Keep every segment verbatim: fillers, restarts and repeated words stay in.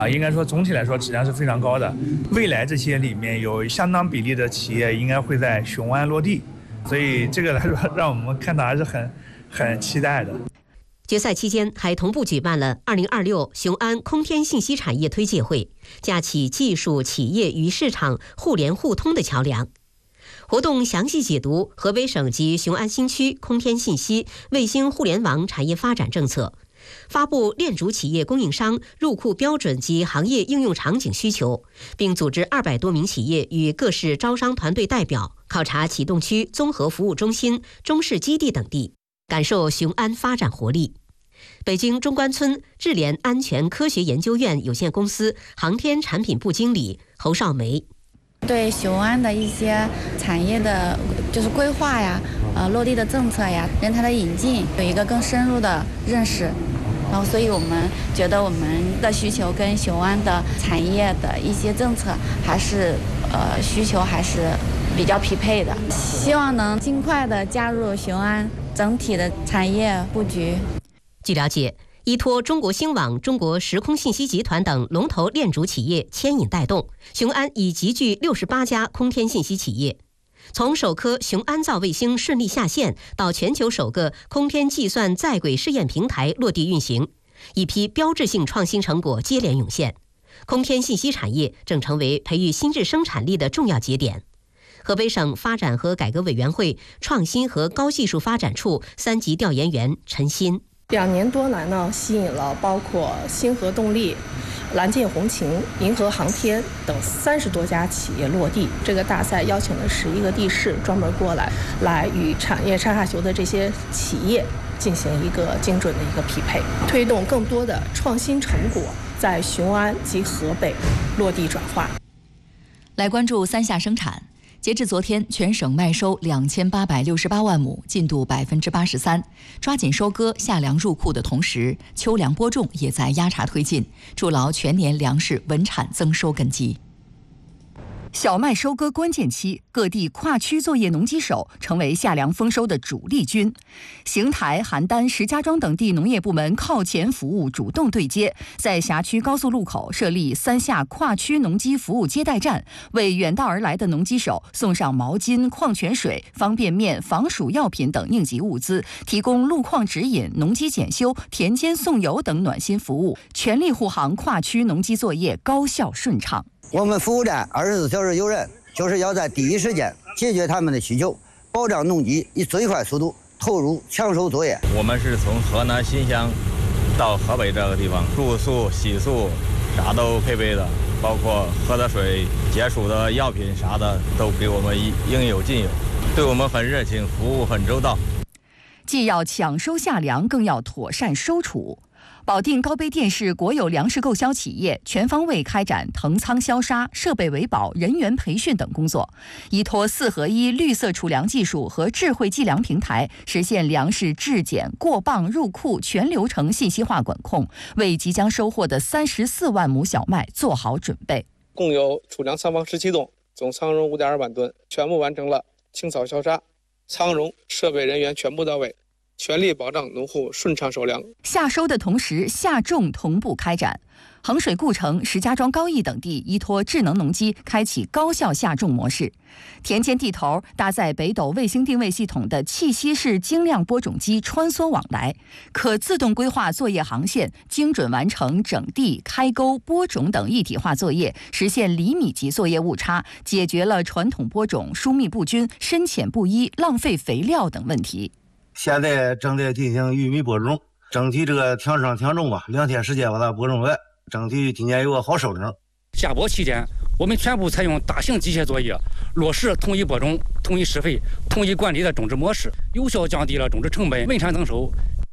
啊，应该说总体来说质量是非常高的。未来这些里面有相当比例的企业应该会在雄安落地，所以这个来说让我们看到还是很很期待的。 决赛期间还同步举办了二零二六雄安空天信息产业推介会，架起技术、企业与市场互联互通的桥梁。活动详细解读河北省及雄安新区空天信息、卫星互联网产业发展政策，发布链主企业供应商入库标准及行业应用场景需求，并组织二百多名企业与各市招商团队代表考察启动区综合服务中心、中试基地等地，感受雄安发展活力。北京中关村智联安全科学研究院有限公司航天产品部经理侯少梅。 对雄安的一些产业的就是规划呀，呃，落地的政策呀，人才的引进有一个更深入的认识，然后所以我们觉得我们的需求跟雄安的产业的一些政策还是呃需求还是比较匹配的，希望能尽快的加入雄安整体的产业布局。 据了解，依托中国星网、中国时空信息集团等龙头链主企业牵引带动，雄安已集聚六十八家空天信息企业。从首颗雄安造卫星顺利下线，到全球首个空天计算在轨试验平台落地运行，一批标志性创新成果接连涌现。空天信息产业正成为培育新质生产力的重要节点。河北省发展和改革委员会创新和高技术发展处三级调研员陈鑫。 两年多来呢，吸引了包括星河动力、蓝箭红擎、银河航天等三十多家企业落地。这个大赛邀请了十一个地市专门过来，来与产业上下游的这些企业进行一个精准的一个匹配，推动更多的创新成果在雄安及河北落地转化。 来关注三下生产。截至昨天，全省麦收两千八百六十八万亩，进度百分之八十三。抓紧收割夏粮入库的同时，秋粮播种也在压茬推进，筑牢全年粮食稳产增收根基。小麦收割关键期，各地跨区作业农机手成为夏粮丰收的主力军。邢台、邯郸、石家庄等地农业部门靠前服务主动对接，在辖区高速路口设立三下跨区农机服务接待站，为远道而来的农机手送上毛巾、矿泉水、方便面、防暑药品等应急物资，提供路况指引、农机检修、田间送油等暖心服务，全力护航跨区农机作业高效顺畅。 我们服务站二十四小时有人，就是要在第一时间解决他们的需求，保障农机以最快速度投入抢收作业。 我们是从河南新乡到河北这个地方，住宿、洗漱啥都配备的，包括喝的水、解暑的药品啥的都给我们应有尽有，对我们很热情，服务很周到。 既要抢收夏粮，更要妥善收储。保定高碑店是国有粮食购销企业，全方位开展腾仓消杀、设备维保、人员培训等工作，依托四合一绿色储粮技术和智慧计粮平台，实现粮食质检、过磅、入库全流程信息化管控，为即将收获的三十四万亩小麦做好准备。 共有储粮仓房十七栋，总仓容五点二万吨，全部完成了清扫消杀，仓容设备人员全部到位，全力保障农户顺畅收粮。 夏收的同时，夏种同步开展。衡水故城、石家庄高邑等地依托智能农机开启高效夏种模式。田间地头搭载北斗卫星定位系统的气息式精量播种机穿梭往来，可自动规划作业航线，精准完成整地、开沟、播种等一体化作业，实现厘米级作业误差，解决了传统播种疏密不均、深浅不一、浪费肥料等问题。 现在正在进行玉米播种，争取这个调生调种吧，两天时间把它播种完，争取今年有个好收成。 夏播期间，我们全部采用大型机械作业，落实统一播种、统一施肥、统一管理的种植模式，有效降低了种植成本，稳产增收。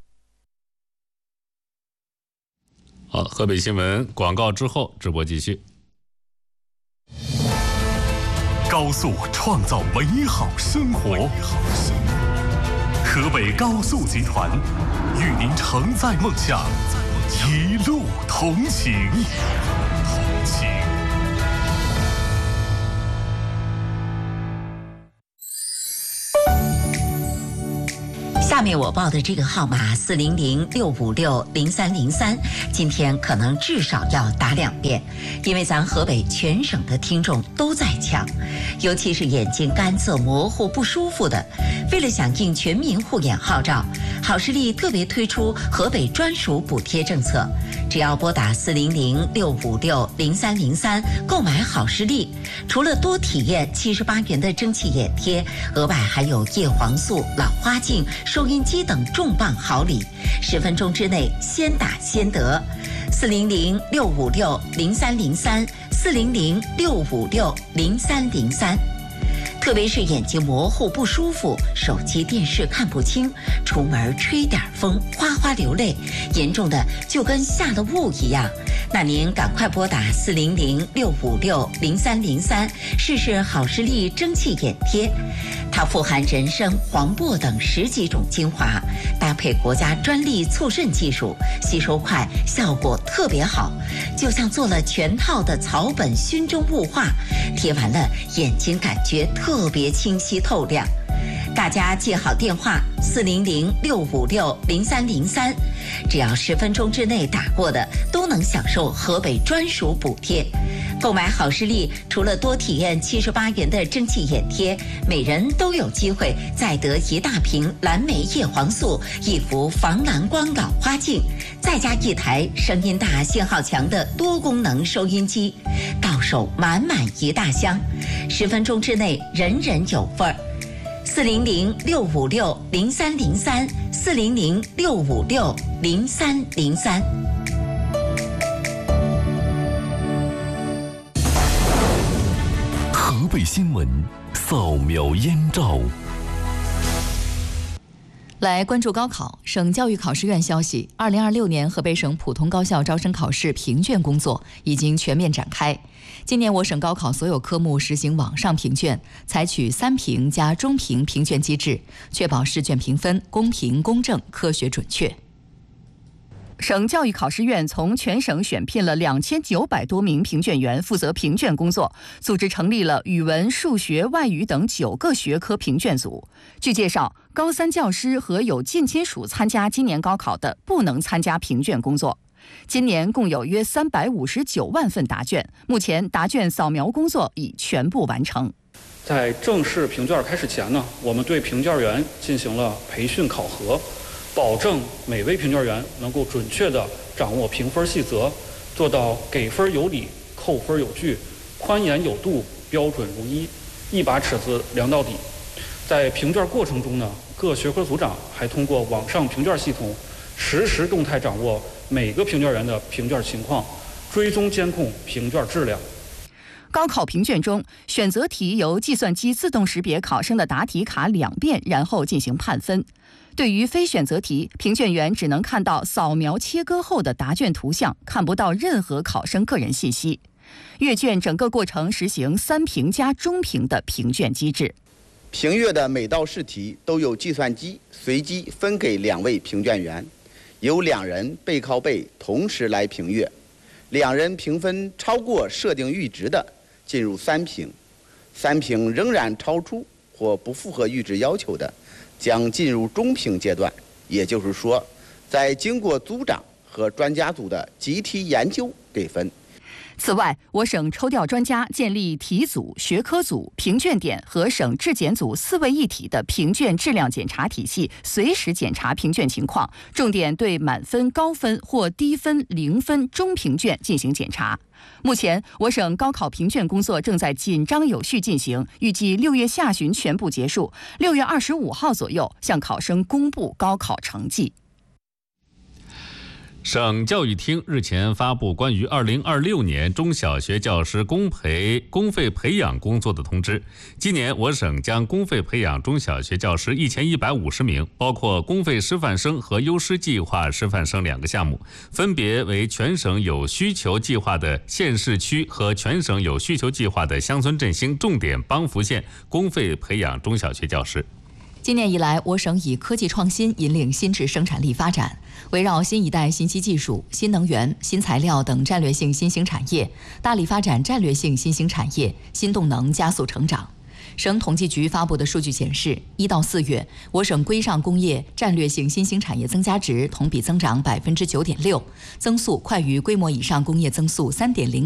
好，河北新闻广告之后，直播继续。 高速创造美好生活。河北高速集团与您承载梦想，一路同行。同行。 夏下面我报的这个号码四零零六五六零三零三，今天可能至少要打两遍，因为咱河北全省的听众都在抢，尤其是眼睛干涩模糊不舒服的。为了响应全民护眼号召，好视力特别推出河北专属补贴政策，只要拨打四零零六五六零三零三购买好视力，除了多体验七十八元的蒸汽眼贴，额外还有叶黄素、老花镜、收音机等重磅好礼，十分钟之内先打先得。四零零六五六零三零三，四零零六五六零三零三。特别是眼睛模糊不舒服，手机电视看不清，出门吹点风哗哗流泪，严重的就跟下了雾一样，那您赶快拨打四零零六五六零三零三试试好视力蒸汽眼贴。它富含人参、黄柏等十几种精华，搭配国家专利促渗技术，吸收快，效果特别好，就像做了全套的草本熏蒸雾化，贴完了眼睛感觉特别清晰透亮。大家记好电话四零零六五六零三零三，只要十分钟之内打过的都能享受河北专属补贴。购买好视力，除了多体验七十八元的蒸汽眼贴，每人都有机会再得一大瓶蓝莓叶黄素、一幅防蓝光老花镜，再加一台声音大、信号强的多功能收音机，到手满满一大箱，十分钟之内人人有份儿。四零零六五六零三零三，四零零六五六零三零三。 河北新闻扫描燕赵。 来关注高考。省教育考试院消息，二零二六年河北省普通高校招生考试评卷工作已经全面展开。今年我省高考所有科目实行网上评卷，采取三评加中评评卷机制，确保试卷评分公平、公正、科学、准确。 省教育考试院从全省选聘了两千九百多名评卷员，负责评卷工作，组织成立了语文、数学、外语等九个学科评卷组。据介绍，高三教师和有近亲属参加今年高考的不能参加评卷工作。今年共有约三百五十九万份答卷，目前答卷扫描工作已全部完成。 在正式评卷开始前呢，我们对评卷员进行了培训考核，保证每位评卷员能够准确地掌握评分细则，做到给分有理、扣分有据、宽严有度、标准如一，一把尺子量到底。在评卷过程中呢，各学科组长还通过网上评卷系统，实时动态掌握每个评卷员的评卷情况，追踪监控评卷质量。 高考评卷中，选择题由计算机自动识别考生的答题卡两遍，然后进行判分。对于非选择题，评卷员只能看到扫描切割后的答卷图像，看不到任何考生个人信息。阅卷整个过程实行三评加中评的评卷机制。 评阅的每道试题都由计算机随机分给两位评卷员，由两人背靠背同时来评阅，两人评分超过设定阈值的进入三评，三评仍然超出或不符合阈值要求的，将进入中评阶段。也就是说，在经过组长和专家组的集体研究给分。 此外，我省抽调专家建立题组、学科组、评卷点和省质检组四位一体的评卷质量检查体系，随时检查评卷情况，重点对满分、高分或低分、零分中评卷进行检查。目前，我省高考评卷工作正在紧张有序进行，预计六月下旬全部结束，六月二十五号左右向考生公布高考成绩。 省教育厅日前发布关于二零二六年中小学教师公培公费培养工作的通知。今年我省将公费培养中小学教师一千一百五十名，包括公费师范生和优师计划师范生两个项目，分别为全省有需求计划的县市区和全省有需求计划的乡村振兴重点帮扶县公费培养中小学教师。 今年以来，我省以科技创新引领新质生产力发展，围绕新一代信息技术、新能源、新材料等战略性新兴产业，大力发展战略性新兴产业，新动能加速成长。 省统计局发布的数据显示，一到四月，我省规上工业战略性新兴产业增加值同比增长百分之九点六，增速快于规模以上工业增速三点零